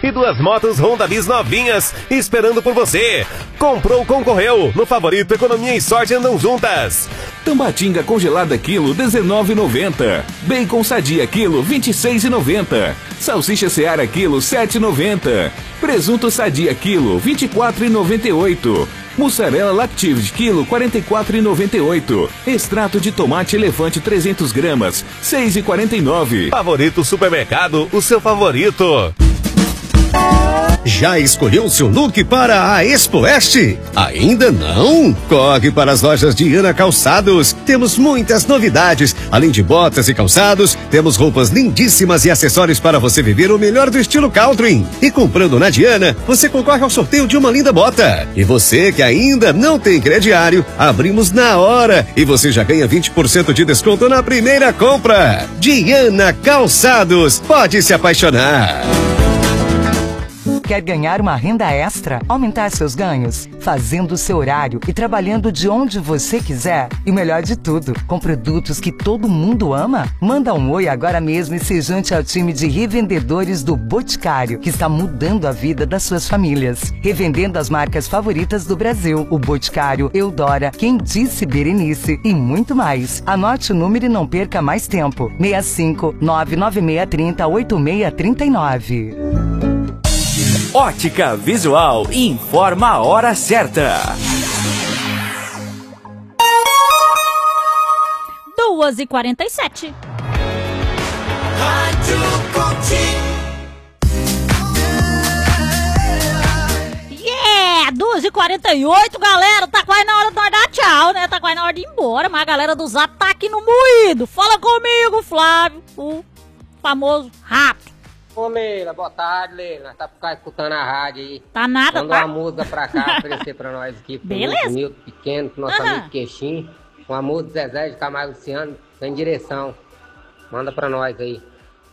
e 2 motos Honda Bis novinhas esperando por você. Comprou, concorreu. No Favorito, economia e sorte andam juntas. Tambatinga congelada quilo R$19,90. Bacon sadia quilo R$26,90. Salsicha Seara quilo R$7,90. Presunto sadia quilo R$24,98. Mussarela Lactive quilo R$44,98. Extrato de tomate elefante 300 gramas R$6,49. Favorito Supermercado, o seu favorito. Já escolheu seu look para a Expo Oeste? Ainda não? Corre para as lojas Diana Calçados. Temos muitas novidades. Além de botas e calçados, temos roupas lindíssimas e acessórios para você viver o melhor do estilo country. E comprando na Diana, você concorre ao sorteio de uma linda bota. E você que ainda não tem crediário, abrimos na hora e você já ganha 20% de desconto na primeira compra. Diana Calçados, pode se apaixonar. Quer ganhar uma renda extra? Aumentar seus ganhos? Fazendo o seu horário e trabalhando de onde você quiser? E o melhor de tudo, com produtos que todo mundo ama? Manda um oi agora mesmo e se junte ao time de revendedores do Boticário, que está mudando a vida das suas famílias. Revendendo as marcas favoritas do Brasil. O Boticário, Eudora, Quem Disse Berenice e muito mais. Anote o número e não perca mais tempo. 65 99630 8639. Ótica Visual informa a hora certa. 2h47. Rádio Conti. 2h48, galera. Tá quase na hora de nós dar tchau, né? Tá quase na hora de ir embora. Mas a galera do Zap tá aqui no moído. Fala comigo, Flávio, o famoso rato. Ô Leila, boa tarde, Leila. Tá por cá escutando a rádio aí. Tá nada, manda uma música pra cá, oferecer pra nós aqui. Beleza. Pro Nilton Pequeno, pro nosso amigo Queixinho. Uma música de Zezé de Camargo Luciano, sem direção. Manda pra nós aí.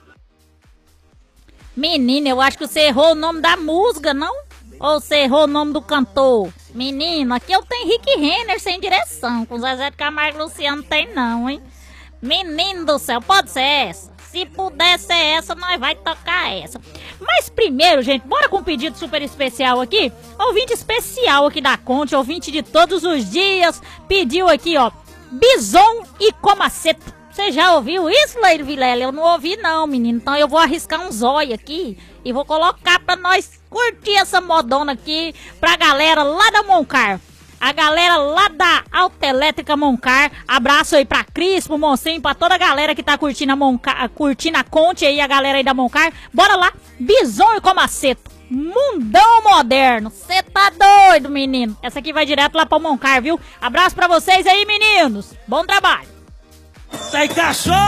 Menina, eu acho que você errou o nome da música, não? Ou você errou o nome do cantor? Menina, aqui eu tenho Rick Renner sem direção. Com Zezé de Camargo Luciano tem não, hein? Menino do céu, pode ser essa. Se puder ser essa, nós vai tocar essa. Mas primeiro, gente, bora com um pedido super especial aqui. Ouvinte especial aqui da Conte, ouvinte de todos os dias, pediu aqui, ó, Bison e Comaceto. Você já ouviu isso, Leiro Vilela? Eu não ouvi não, menino. Então eu vou arriscar um zóio aqui e vou colocar pra nós curtir essa modona aqui pra galera lá da Moncar. A galera lá da Autoelétrica Moncar, abraço aí pra Cris, pro Moncinho, pra toda a galera que tá curtindo a Moncar, curtindo a Conte aí, a galera aí da Moncar. Bora lá, Bison e Comaceto, mundão moderno, cê tá doido, menino. Essa aqui vai direto lá pra Moncar, viu? Abraço pra vocês aí, meninos, bom trabalho. Sai cachorro!